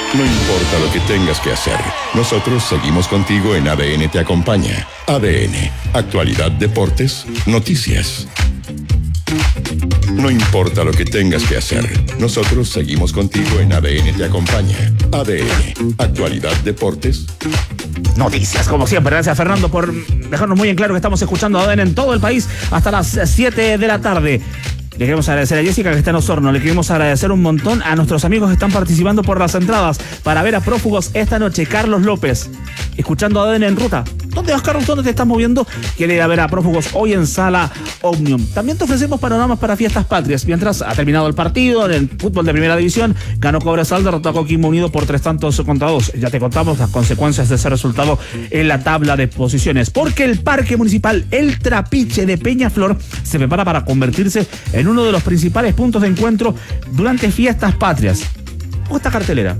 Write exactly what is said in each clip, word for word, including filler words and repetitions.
No importa lo que tengas que hacer, nosotros seguimos contigo en A D N Te Acompaña. A D N, actualidad, deportes, noticias. No importa lo que tengas que hacer, nosotros seguimos contigo en A D N Te Acompaña. A D N, actualidad, deportes, noticias. Como siempre, gracias Fernando por dejarnos muy en claro que estamos escuchando A D N en todo el país hasta las siete de la tarde. Le queremos agradecer a Jessica que está en Osorno, le queremos agradecer un montón a nuestros amigos que están participando por las entradas para ver a Prófugos esta noche. Carlos López, escuchando A D N en ruta. ¿Dónde vas, Carlos? ¿Dónde te estás moviendo? Quiere ir a ver a Prófugos hoy en Sala Omnium. También te ofrecemos panoramas para fiestas patrias. Mientras ha terminado el partido en el fútbol de primera división, ganó Cobresal, derrotó a Coquimbo Unido por tres tantos contra dos. Ya te contamos las consecuencias de ese resultado en la tabla de posiciones. Porque el Parque Municipal El Trapiche de Peñaflor se prepara para convertirse en uno de los principales puntos de encuentro durante fiestas patrias. O esta cartelera: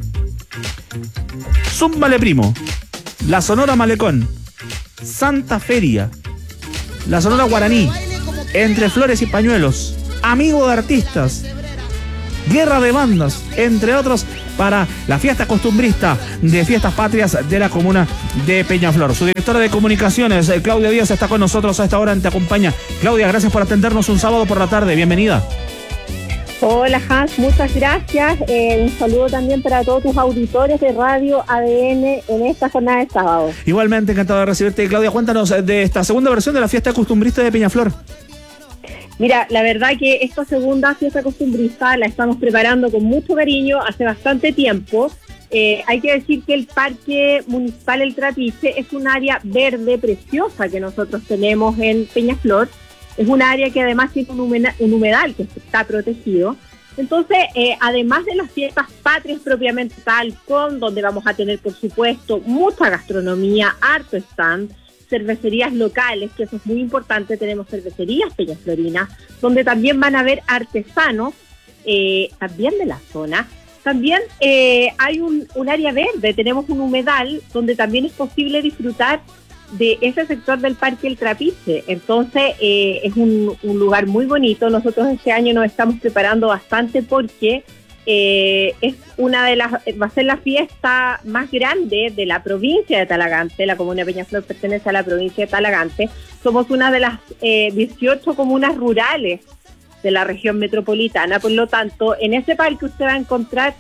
Zúmbale Primo, la Sonora Malecón, Santa Feria, la Sonora Guaraní, Entre Flores y Pañuelos, Amigo de Artistas, Guerra de Bandas, entre otros, para la fiesta costumbrista de fiestas patrias de la comuna de Peñaflor. Su directora de comunicaciones, Claudia Díaz, está con nosotros a esta hora en Te Acompaña. Claudia, gracias por atendernos un sábado por la tarde. Bienvenida. Hola Hans, muchas gracias. Eh, un saludo también para todos tus auditores de Radio A D N en esta jornada de sábado. Igualmente, encantado de recibirte. Claudia, cuéntanos de esta segunda versión de la fiesta costumbrista de Peñaflor. Mira, la verdad que esta segunda fiesta costumbrista la estamos preparando con mucho cariño hace bastante tiempo. Eh, hay que decir que el Parque Municipal El Trapiche es un área verde preciosa que nosotros tenemos en Peñaflor. Es un área que además tiene un humedal, un humedal que está protegido. Entonces, eh, además de las fiestas patrias propiamente tal, con donde vamos a tener, por supuesto, mucha gastronomía, harto stand, cervecerías locales, que eso es muy importante, tenemos cervecerías peñaflorinas, donde también van a haber artesanos, eh, también de la zona. También eh, hay un, un área verde, tenemos un humedal, donde también es posible disfrutar de ese sector del Parque El Trapiche. Entonces eh, es un, un lugar muy bonito. Nosotros este año nos estamos preparando bastante porque eh, es una de las, va a ser la fiesta más grande de la provincia de Talagante. La comuna de Peñaflor pertenece a la provincia de Talagante. Somos una de las eh, dieciocho comunas rurales de la región metropolitana. Por lo tanto, en ese parque usted va a encontrar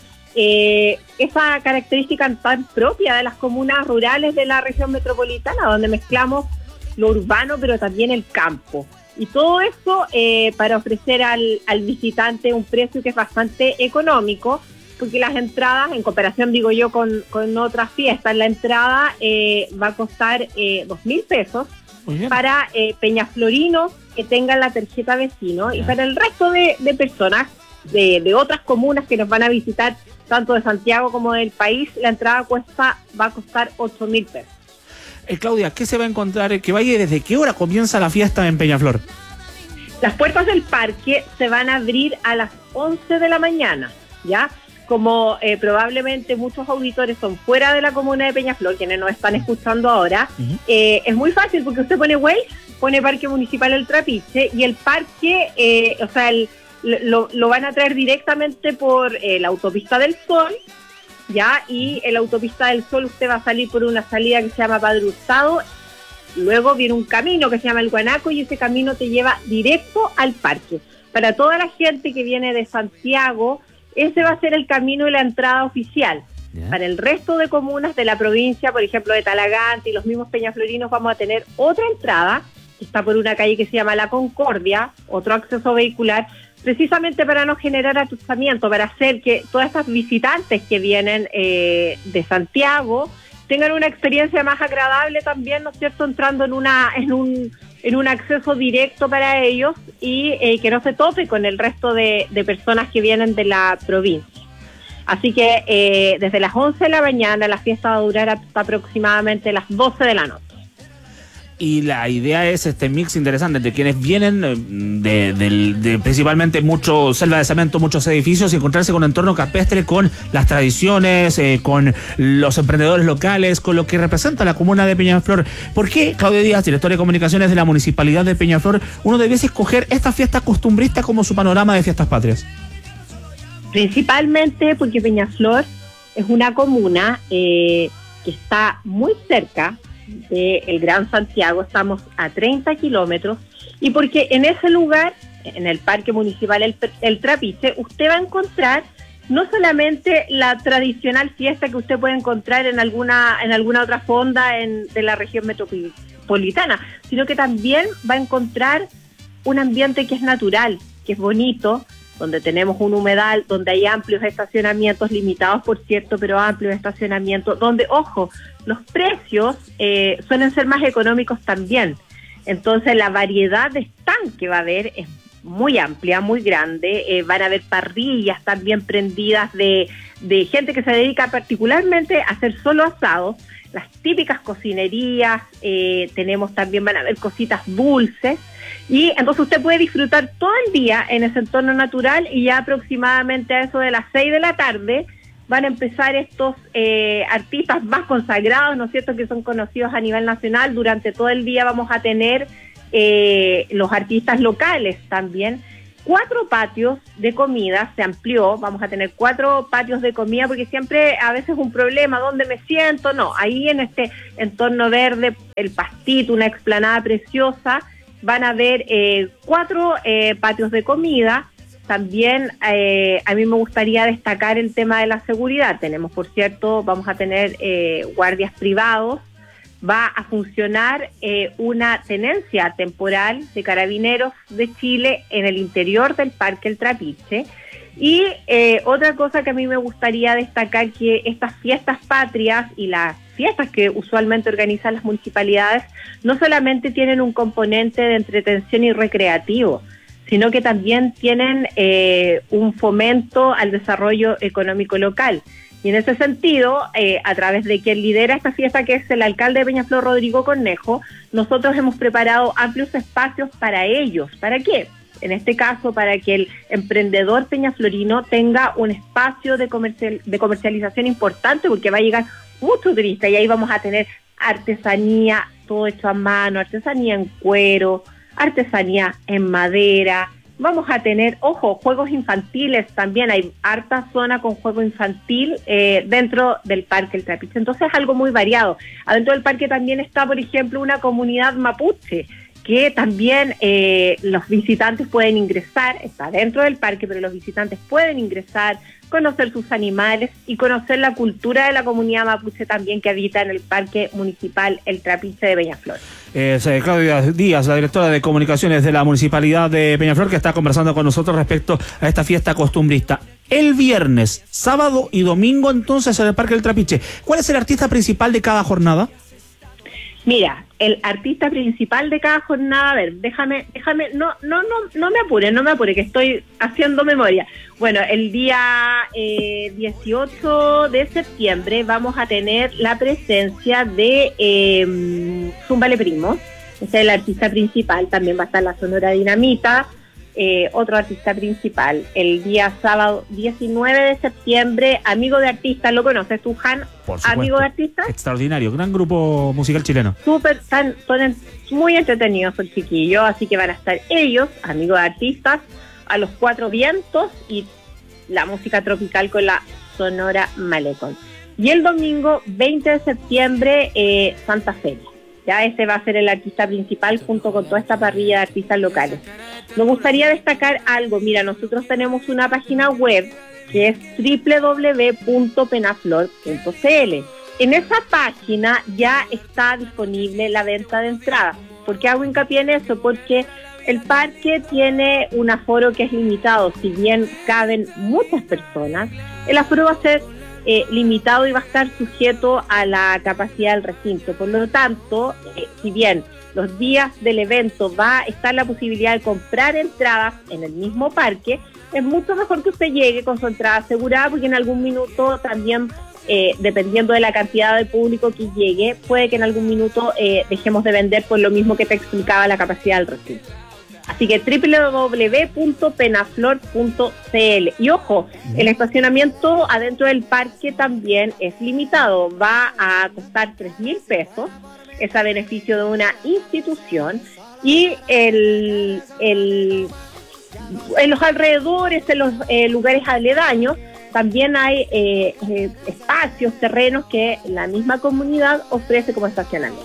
Eh, esa característica tan propia de las comunas rurales de la región metropolitana, donde mezclamos lo urbano pero también el campo, y todo eso eh, para ofrecer al, al visitante un precio que es bastante económico, porque las entradas, en comparación digo yo con, con otras fiestas, la entrada eh, va a costar eh, dos mil pesos para eh, peñaflorinos que tengan la tarjeta vecino, y para el resto de, de personas de, de otras comunas que nos van a visitar tanto de Santiago como del país, la entrada cuesta va a costar ocho mil pesos. Eh, Claudia, ¿qué se va a encontrar? ¿Que vaya desde qué hora comienza la fiesta en Peñaflor? Las puertas del parque se van a abrir a las once de la mañana, ¿ya? Como eh, probablemente muchos auditores son fuera de la comuna de Peñaflor, quienes nos están escuchando ahora, uh-huh. eh, es muy fácil porque usted pone Waze, pone Parque Municipal El Trapiche, y el parque, eh, o sea, el Lo, lo van a traer directamente por eh, la Autopista del Sol, ¿ya? Y en la Autopista del Sol usted va a salir por una salida que se llama Padre Hurtado, luego viene un camino que se llama El Guanaco, y ese camino te lleva directo al parque. Para toda la gente que viene de Santiago, ese va a ser el camino y la entrada oficial. Yeah. Para el resto de comunas de la provincia, por ejemplo de Talagante y los mismos peñaflorinos, vamos a tener otra entrada, que está por una calle que se llama La Concordia, otro acceso vehicular, precisamente para no generar atustamiento, para hacer que todas estas visitantes que vienen eh, de Santiago tengan una experiencia más agradable también, ¿no es cierto?, entrando en una en un en un acceso directo para ellos, y eh, que no se tope con el resto de, de personas que vienen de la provincia. Así que eh, desde las once de la mañana la fiesta va a durar hasta aproximadamente las doce de la noche. Y la idea es este mix interesante de quienes vienen de, de, de principalmente mucho selva de cemento, muchos edificios, y encontrarse con un entorno campestre, con las tradiciones, eh, con los emprendedores locales, con lo que representa la comuna de Peñaflor. ¿Por qué, Claudia Díaz, directora de comunicaciones de la Municipalidad de Peñaflor, uno debiese escoger esta fiesta costumbrista como su panorama de fiestas patrias? Principalmente porque Peñaflor Es una comuna eh, que está muy cerca del Gran Santiago, estamos a treinta kilómetros, y porque en ese lugar, en el Parque Municipal El, El Trapiche, usted va a encontrar no solamente la tradicional fiesta que usted puede encontrar en alguna en alguna otra fonda en, de la región metropolitana, sino que también va a encontrar un ambiente que es natural, que es bonito, donde tenemos un humedal, donde hay amplios estacionamientos, limitados por cierto, pero amplios estacionamientos, donde, ojo, los precios eh, suelen ser más económicos también. Entonces la variedad de stand que va a haber es muy amplia, muy grande. Eh, van a haber parrillas también prendidas de, de gente que se dedica particularmente a hacer solo asados, las típicas cocinerías, eh, tenemos también, van a haber cositas dulces, y entonces usted puede disfrutar todo el día en ese entorno natural, y ya aproximadamente a eso de las seis de la tarde van a empezar estos eh, artistas más consagrados, ¿no es cierto?, que son conocidos a nivel nacional. Durante todo el día vamos a tener eh, los artistas locales también. Cuatro patios de comida, se amplió, vamos a tener cuatro patios de comida, porque siempre a veces es un problema, ¿dónde me siento? No, ahí en este entorno verde, el pastito, una explanada preciosa, van a haber eh, cuatro eh, patios de comida. También eh, a mí me gustaría destacar el tema de la seguridad. Tenemos, por cierto, vamos a tener eh, guardias privados. Va a funcionar eh, una tenencia temporal de Carabineros de Chile en el interior del Parque El Trapiche. Y eh, otra cosa que a mí me gustaría destacar, que estas fiestas patrias y las fiestas que usualmente organizan las municipalidades no solamente tienen un componente de entretención y recreativo, sino que también tienen eh, un fomento al desarrollo económico local. Y en ese sentido, eh, a través de quien lidera esta fiesta, que es el alcalde de Peñaflor, Rodrigo Cornejo, nosotros hemos preparado amplios espacios para ellos. ¿Para qué? En este caso, para que el emprendedor peñaflorino tenga un espacio de, comercial, de comercialización importante, porque va a llegar mucho turista, y ahí vamos a tener artesanía, todo hecho a mano, artesanía en cuero, artesanía en madera. Vamos a tener, ojo, juegos infantiles también. Hay harta zona con juego infantil eh, dentro del Parque El Trapiche. Entonces es algo muy variado. Adentro del parque también está, por ejemplo, una comunidad mapuche, que también eh, los visitantes pueden ingresar, está dentro del parque, pero los visitantes pueden ingresar, conocer sus animales y conocer la cultura de la comunidad mapuche también, que habita en el Parque Municipal El Trapiche de Peñaflor. Es eh, Claudia Díaz, la directora de comunicaciones de la Municipalidad de Peñaflor, que está conversando con nosotros respecto a esta fiesta costumbrista. El viernes, sábado y domingo, entonces, en el Parque El Trapiche, ¿cuál es el artista principal de cada jornada? Mira, el artista principal de cada jornada, a ver, déjame, déjame, no, no, no, no me apure, no me apure, que estoy haciendo memoria. Bueno, el día eh, dieciocho de septiembre vamos a tener la presencia de eh, Zúmbale Primo, ese es el artista principal. También va a estar la Sonora Dinamita, eh, otro artista principal. El día sábado diecinueve de septiembre, Amigo de Artistas, ¿lo conoces tú, Han? Por supuesto. Amigo de Artistas. Extraordinario, gran grupo musical chileno. Súper, tan, son muy entretenidos los chiquillos, así que van a estar ellos, Amigos de Artistas, a los cuatro vientos, y la música tropical con la Sonora Malecón. Y el domingo veinte de septiembre, eh, Santa Feria. Ya ese va a ser el artista principal junto con toda esta parrilla de artistas locales. Me gustaría destacar algo. Mira, nosotros tenemos una página web que es doble u doble u doble u punto penaflor punto c l. En esa página ya está disponible la venta de entradas. ¿Por qué hago hincapié en eso? Porque el parque tiene un aforo que es limitado. Si bien caben muchas personas, el aforo va a ser eh, limitado y va a estar sujeto a la capacidad del recinto. Por lo tanto, eh, si bien los días del evento va a estar la posibilidad de comprar entradas en el mismo parque, es mucho mejor que usted llegue con su entrada asegurada, porque en algún minuto también, eh, dependiendo de la cantidad de público que llegue, puede que en algún minuto eh, dejemos de vender, por lo mismo que te explicaba la capacidad del recinto. Así que doble u doble u doble u punto penaflor punto c l. Y ojo, el estacionamiento adentro del parque también es limitado. Va a costar tres mil pesos. Es a beneficio de una institución. Y el, el, en los alrededores, en los eh, lugares aledaños, también hay eh, eh, espacios, terrenos que la misma comunidad ofrece como estacionamiento.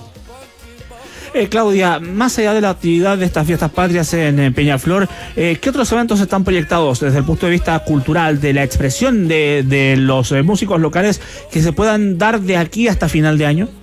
Eh, Claudia, más allá de la actividad de estas fiestas patrias en, en Peñaflor, eh, ¿qué otros eventos están proyectados desde el punto de vista cultural, de la expresión de, de los eh, músicos locales que se puedan dar de aquí hasta final de año?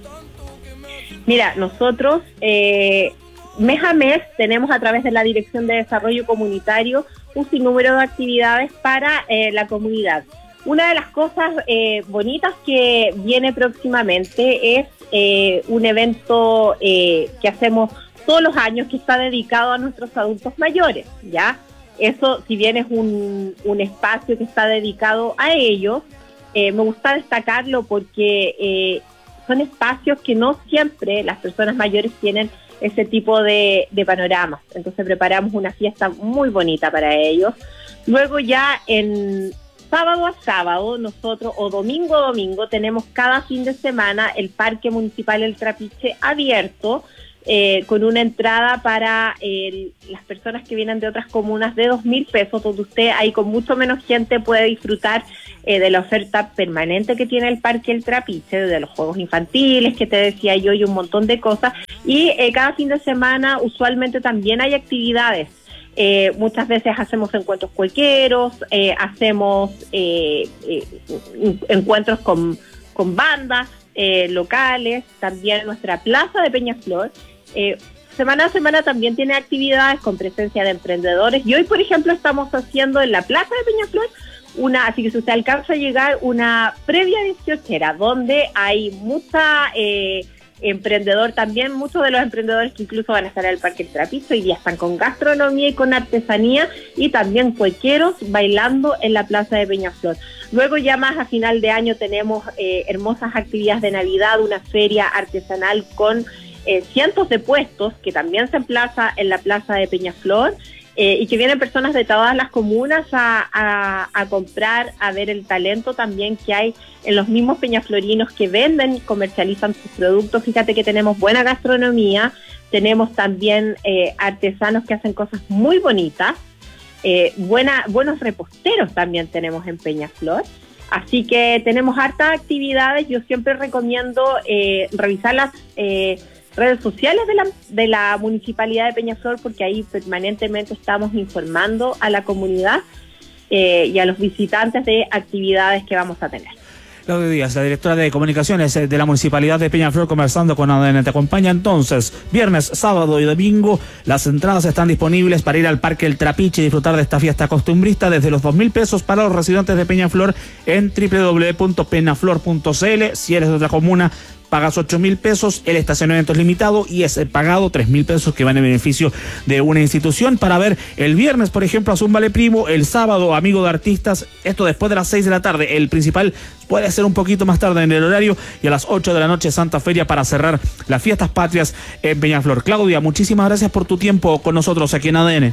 Mira, nosotros eh, mes a mes tenemos a través de la Dirección de Desarrollo Comunitario un sinnúmero de actividades para eh, la comunidad. Una de las cosas eh, bonitas que viene próximamente es eh, un evento eh, que hacemos todos los años que está dedicado a nuestros adultos mayores, ¿ya? Eso, si bien es un, un espacio que está dedicado a ellos, eh, me gusta destacarlo porque eh, son espacios que no siempre las personas mayores tienen ese tipo de, de panoramas. Entonces preparamos una fiesta muy bonita para ellos. Luego ya en sábado a sábado, nosotros, o domingo a domingo, tenemos cada fin de semana el Parque Municipal El Trapiche abierto, eh, con una entrada para eh, las personas que vienen de otras comunas de dos mil pesos, donde usted ahí con mucho menos gente puede disfrutar eh, de la oferta permanente que tiene el Parque El Trapiche, de los juegos infantiles que te decía yo y un montón de cosas. Y eh, cada fin de semana usualmente también hay actividades. Eh, muchas veces hacemos encuentros cuequeros, eh, hacemos eh, eh, encuentros con, con bandas eh, locales, también nuestra plaza de Peñaflor. Eh, semana a semana también tiene actividades con presencia de emprendedores. Y hoy, por ejemplo, estamos haciendo en la plaza de Peñaflor una, así que si usted alcanza a llegar, una previa dieciochera, donde hay mucha... Eh, emprendedor también, muchos de los emprendedores que incluso van a estar en el Parque El Trapiche y ya están con gastronomía y con artesanía, y también cuequeros bailando en la plaza de Peñaflor. Luego ya más a final de año tenemos eh, hermosas actividades de Navidad, una feria artesanal con eh, cientos de puestos que también se emplaza en la plaza de Peñaflor. Eh, y que vienen personas de todas las comunas a, a, a comprar, a ver el talento también que hay en los mismos peñaflorinos que venden, comercializan sus productos. Fíjate que tenemos buena gastronomía, tenemos también eh, artesanos que hacen cosas muy bonitas, eh, buena, buenos reposteros también tenemos en Peñaflor. Así que tenemos hartas actividades. Yo siempre recomiendo eh, revisar las... Eh, redes sociales de la, de la Municipalidad de Peñaflor, porque ahí permanentemente estamos informando a la comunidad eh, y a los visitantes de actividades que vamos a tener. Claudia Díaz, la directora de comunicaciones de la Municipalidad de Peñaflor, conversando con A D N. Te acompaña entonces viernes, sábado y domingo. Las entradas están disponibles para ir al Parque El Trapiche y disfrutar de esta fiesta costumbrista desde los dos mil pesos para los residentes de Peñaflor en doble u doble u doble u punto penaflor punto c l. Si eres de otra comuna, pagas ocho mil pesos, el estacionamiento es limitado y es pagado tres mil pesos que van en beneficio de una institución. Para ver el viernes, por ejemplo, a Zúmbale Primo, el sábado Amigo de Artistas, esto después de las seis de la tarde. El principal puede ser un poquito más tarde en el horario, y a las ocho de la noche Santa Feria para cerrar las fiestas patrias en Peñaflor. Claudia, muchísimas gracias por tu tiempo con nosotros aquí en A D N.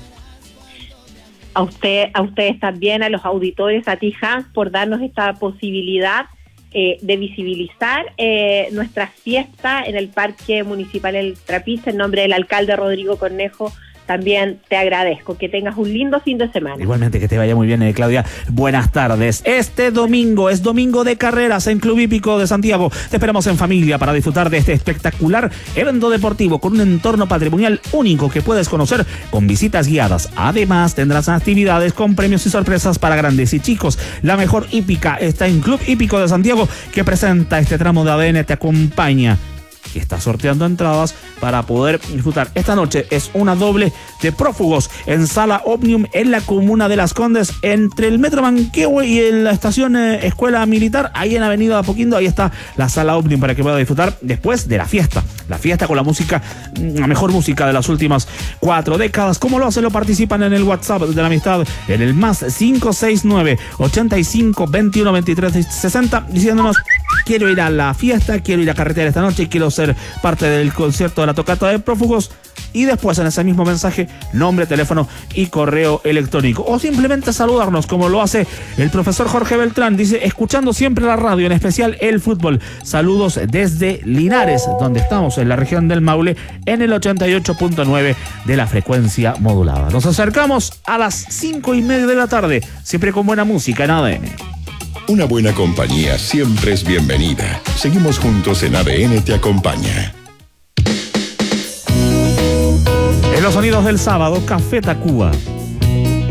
A usted, a ustedes también, a los auditores, a ti, Hans, por darnos esta posibilidad Eh, de visibilizar eh, nuestra fiesta en el Parque Municipal El Trapiche. En nombre del alcalde Rodrigo Cornejo, también te agradezco. Que tengas un lindo fin de semana. Igualmente, que te vaya muy bien, eh, Claudia. Buenas tardes. Este domingo es domingo de carreras en Club Hípico de Santiago. Te esperamos en familia para disfrutar de este espectacular evento deportivo con un entorno patrimonial único que puedes conocer con visitas guiadas. Además, tendrás actividades con premios y sorpresas para grandes y chicos. La mejor hípica está en Club Hípico de Santiago, que presenta este tramo de A D N. Te acompaña, que está sorteando entradas para poder disfrutar. Esta noche es una doble de Prófugos en Sala Omnium en la comuna de Las Condes, entre el Metro Manquehue y en la estación eh, Escuela Militar, ahí en Avenida Apoquindo. Ahí está la Sala Omnium para que pueda disfrutar después de la fiesta. La fiesta con la música, la mejor música de las últimas cuatro décadas. ¿Cómo lo hacen? Lo participan en el WhatsApp de la amistad, en el más cinco seis nueve, ochenta y cinco, veintiuno, veintitrés, sesenta, diciéndonos: quiero ir a la fiesta, quiero ir a carretera esta noche, quiero ser parte del concierto de la tocata de Prófugos. Y después en ese mismo mensaje, nombre, teléfono y correo electrónico. O simplemente saludarnos, como lo hace el profesor Jorge Beltrán. Dice: escuchando siempre la radio, en especial el fútbol. Saludos desde Linares, donde estamos en la región del Maule, en el ochenta y ocho punto nueve de la frecuencia modulada. Nos acercamos a las cinco y media de la tarde, siempre con buena música en A D N. Una buena compañía siempre es bienvenida. Seguimos juntos en A D N Te Acompaña. En los sonidos del sábado, Café Tacuba.